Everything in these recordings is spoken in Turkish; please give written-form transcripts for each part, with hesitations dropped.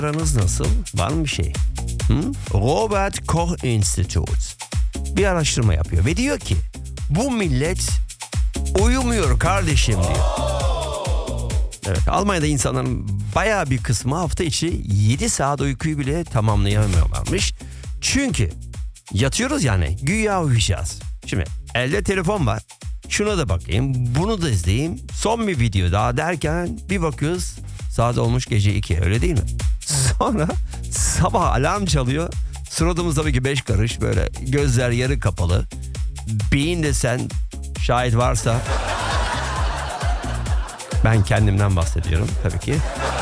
Aranız nasıl? Var mı bir şey? Robert Koch Institute bir araştırma yapıyor ve diyor ki bu millet uyumuyor kardeşim diyor. Evet, Almanya'da insanların bayağı bir kısmı hafta içi 7 saat uykuyu bile tamamlayamıyorlarmış. Çünkü yatıyoruz yani güya uyuyacağız. Şimdi elde telefon var. Şuna da bakayım, bunu da izleyeyim. Son bir video daha derken bir bakıyoruz saat olmuş gece 2, öyle değil mi? Sonra sabah alarm çalıyor. Suratımız tabii ki 5 karış, böyle gözler yarı kapalı. Beyin de sen şahit varsa, ben kendimden bahsediyorum tabii ki.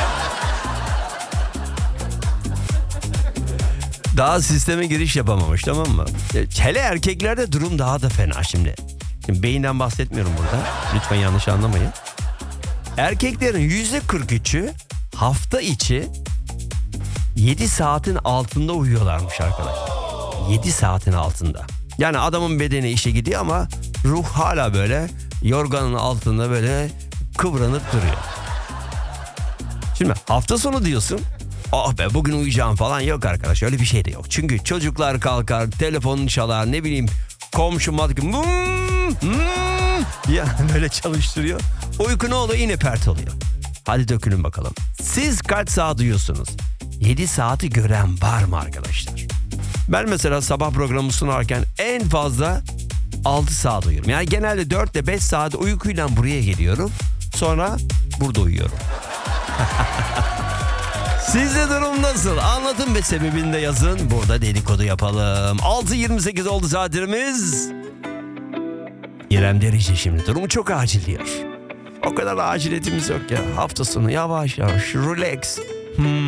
Daha sisteme giriş yapamamış, tamam mı? Hele erkeklerde durum daha da fena şimdi. Şimdi beyinden bahsetmiyorum burada. Lütfen yanlış anlamayın. Erkeklerin %43'ü hafta içi 7 saatin altında uyuyorlarmış arkadaşlar. 7 saatin altında. Yani adamın bedeni işe gidiyor ama ruh hala böyle yorganın altında böyle kıvranıp duruyor. Şimdi hafta sonu diyorsun. Oh be, bugün uyuyacağım falan, yok arkadaş, öyle bir şey de yok. Çünkü çocuklar kalkar, telefonun çalar, ne bileyim komşu ya böyle çalıştırıyor. Uyku ne oluyor? Yine pert oluyor. Hadi dökülün bakalım. Siz kaç saat uyuyorsunuz? 7 saati gören var mı arkadaşlar? Ben mesela sabah programı sunarken en fazla 6 saat uyuyorum. Yani genelde 4 ile 5 saat uykuyla buraya geliyorum. Sonra burada uyuyorum. Sizde durum nasıl? Anlatın ve sebebini de yazın. Burada dedikodu yapalım. 6.28 oldu saatlerimiz. İrem Derici şimdi durumu çok acil diyor. O kadar aciliyetimiz yok ya. Hafta sonu yavaş yavaş relax.